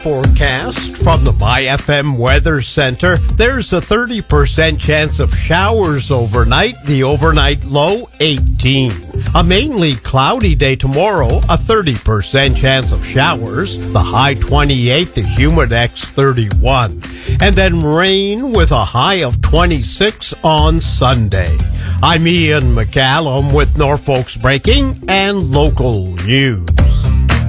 Forecast from the MyFM Weather Center. There's a 30% chance of showers overnight. The overnight low, 18. A mainly cloudy day tomorrow. A 30% chance of showers. The high, 28. The humidex, 31. And then rain with a high of 26 on Sunday. I'm Ian McCallum with Norfolk's breaking and local news.